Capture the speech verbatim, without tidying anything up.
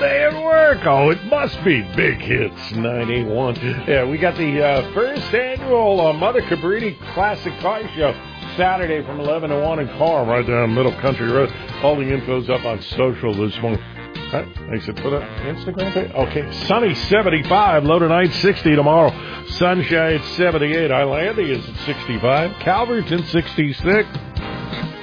day at work. Oh, it must be Big Hits ninety-one. Yeah, we got the uh, first annual uh, Mother Cabrini Classic Car Show Saturday from eleven to one in Carr, right down Middle Country Road. All the info's up on social this morning. Huh? I said put up Instagram page? Okay. Sunny seventy-five, low tonight sixty tomorrow. Sunshine seventy-eight. Islandia is at sixty-five. Calverton sixty-six.